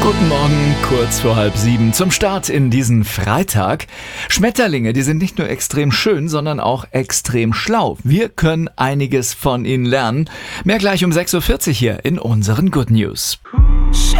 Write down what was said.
Guten Morgen, kurz vor 6:30 zum Start in diesen Freitag. Schmetterlinge, die sind nicht nur extrem schön, sondern auch extrem schlau. Wir können einiges von ihnen lernen. Mehr gleich um 6:40 Uhr hier in unseren Good News.